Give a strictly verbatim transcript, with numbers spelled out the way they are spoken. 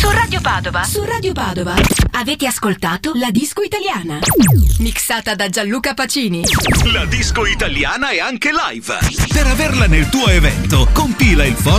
Su Radio Padova. Su Radio Padova. Avete ascoltato La Disco Italiana. Mixata da Gianluca Pacini. La Disco Italiana è anche live. Per averla nel tuo evento, compila il form